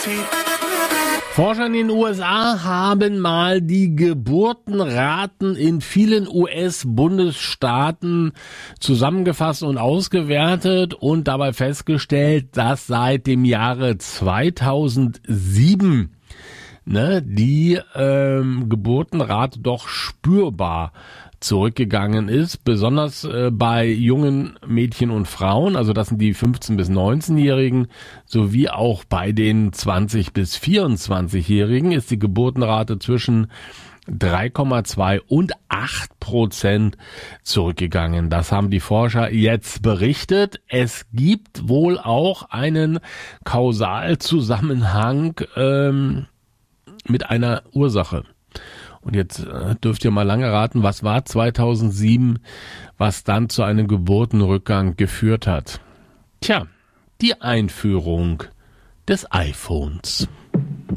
Forscher in den USA haben mal die Geburtenraten in vielen US-Bundesstaaten zusammengefasst und ausgewertet und dabei festgestellt, dass seit dem Jahre 2007 die Geburtenrate doch spürbar zurückgegangen ist, besonders bei jungen Mädchen und Frauen, also das sind die 15- bis 19-Jährigen, sowie auch bei den 20- bis 24-Jährigen ist die Geburtenrate zwischen 3,2 und 8% zurückgegangen. Das haben die Forscher jetzt berichtet. Es gibt wohl auch einen Kausalzusammenhang mit einer Ursache. Und jetzt dürft ihr mal lange raten, was war 2007, was dann zu einem Geburtenrückgang geführt hat. Tja, die Einführung des iPhones.